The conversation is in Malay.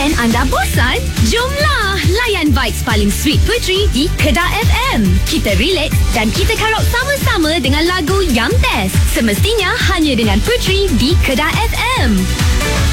Dan anda bosan? Jomlah layan vibes paling sweet Putri di Kedah FM. Kita relax dan kita karaoke sama-sama dengan lagu yang best. Semestinya hanya dengan Putri di Kedah FM.